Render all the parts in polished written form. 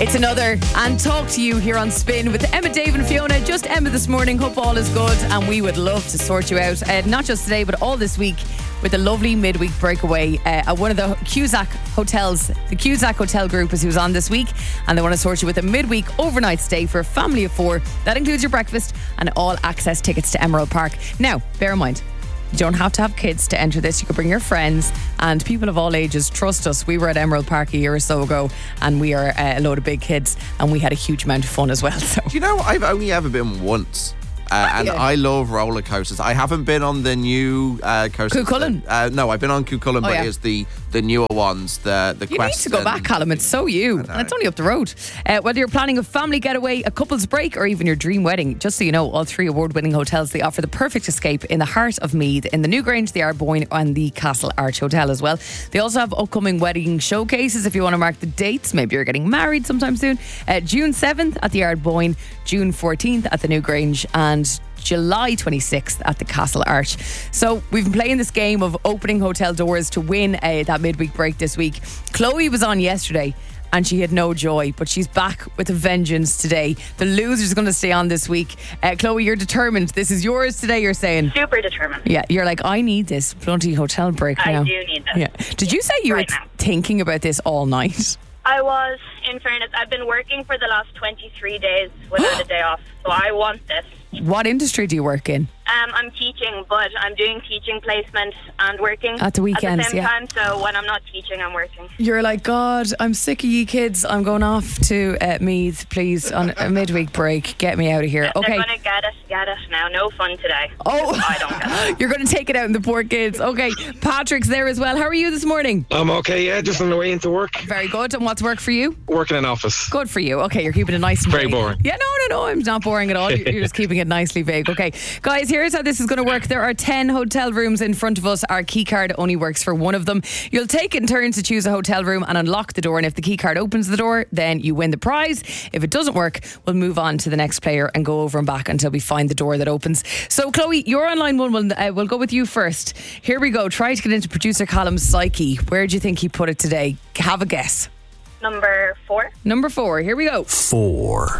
It's another and talk to you here on Spin with Emma, Dave and Fiona. Just Emma this morning. Hope all is good and we would love to sort you out. Not just today but all this week with a lovely midweek breakaway at one of the Cusack hotels. The Cusack Hotel Group is who's on this week, and they want to sort you with a midweek overnight stay for a family of 4. That includes your breakfast and all access tickets to Emerald Park. Now, bear in mind, you don't have to have kids to enter this. You can bring your friends and people of all ages. Trust us, we were at Emerald Park a year or so ago and we are a load of big kids and we had a huge amount of fun as well. So, Do you know, I've only ever been once. And I love roller coasters. I haven't been on the new coaster. Cuchulainn? No, I've been on Cuchulainn, but it's the newer ones. The you Quest. need to go back, Callum. It's so you. And it's only up the road. Whether you're planning a family getaway, a couple's break, or even your dream wedding, just so you know, all 3 award-winning hotels, they offer the perfect escape in the heart of Meath, in the Newgrange, the Ardboyne, and the Castle Arch Hotel as well. They also have upcoming wedding showcases if you want to mark the dates. Maybe you're getting married sometime soon. June 7th at the Ardboyne, June 14th at the Newgrange, and July 26th at the Castle Arch. So we've been playing this game of opening hotel doors to win that midweek break this week. Chloe was on yesterday and she had no joy, but she's back with a vengeance today. The loser's going to stay on this week. Chloe, you're determined. This is yours today, you're saying? Super determined. Yeah, you're like, I need this bloody hotel break now. I do need this. Yeah. Did you say you were thinking about this all night? I was, in fairness. I've been working for the last 23 days without a day off, so I want this. What industry do you work in? I'm teaching, but I'm doing teaching placement and working at the weekends, at the same time. So when I'm not teaching, I'm working. You're like, God, I'm sick of you kids. I'm going off to Meath, please, on a midweek break. Get me out of here. Okay. They're going to get it now. No fun today. Oh, I don't get it. You're going to take it out on the poor kids. Okay, Patrick's there as well. How are you this morning? I'm okay, yeah, just on the way into work. Very good. And what's work for you? Working in an office. Good for you. Okay, you're keeping it nice and very vague. boring. Yeah, no, I'm not boring at all. You're just keeping it nicely vague. Okay, guys, here's how this is going to work. There are 10 hotel rooms in front of us. Our key card only works for one of them. You'll take it in turns to choose a hotel room and unlock the door, and if the key card opens the door, then you win the prize. If it doesn't work, we'll move on to the next player and go over and back until we find the door that opens. So Chloe, you're on line 1. We'll go with you first. Here we go. Try to get into producer Callum's psyche. Where do you think he put it today? Have a guess. Number 4. Number 4. Here we go. 4.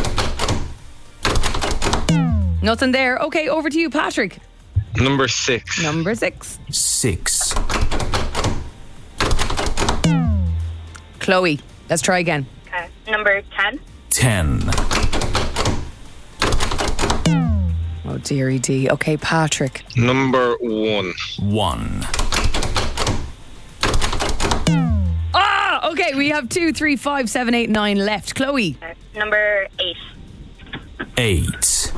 Nothing there. Okay, over to you, Patrick. Number 6. Number 6. 6. Chloe, let's try again. Okay. Number 10. 10. Oh, dearie D. Okay, Patrick. Number 1. 1. Ah, okay, we have 2, 3, 5, 7, 8, 9 left. Chloe. Okay. Number 8. 8.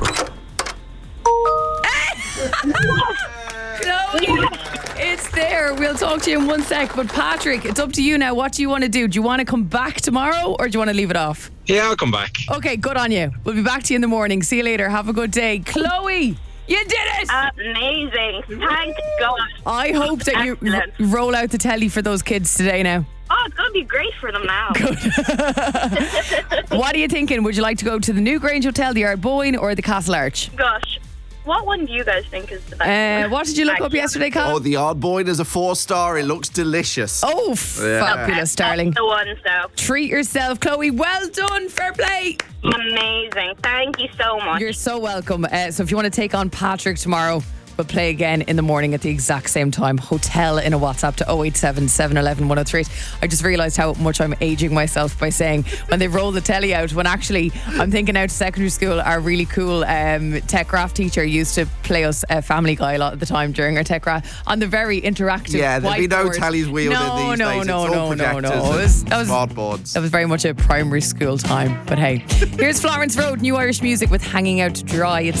Chloe, it's there. We'll talk to you in 1 sec. But Patrick, it's up to you now. What do you want to do? Do you want to come back tomorrow or do you want to leave it off? Yeah, I'll come back. Okay, good on you. We'll be back to you in the morning. See you later. Have a good day. Chloe, you did it! Amazing. Thank God. I hope that you Excellent. roll out the telly for those kids today now. Oh, it's going to be great for them now. What are you thinking? Would you like to go to the Newgrange Hotel, the Ardboyne, or the Castle Arch? Gosh, what one do you guys think is the best? What did you look up yesterday, Cal? Oh, the Ardboyne is a 4-star. It looks delicious. Oh, fabulous, darling. The ones, though. Treat yourself, Chloe. Well done. Fair play. Amazing. Thank you so much. You're so welcome. So if you want to take on Patrick tomorrow, we'll play again in the morning at the exact same time. Hotel in a WhatsApp to 087 711 1038. I just realised how much I'm aging myself by saying when they roll the telly out, when actually I'm thinking out to secondary school, our really cool tech craft teacher used to play us Family Guy a lot of the time during our tech craft on the very interactive Yeah, there'd be no whiteboard. tellies wheeled in these days. It's all projectors and smart boards. That was very much a primary school time. But hey, here's Florence Road, New Irish Music with Hanging Out to Dry. It's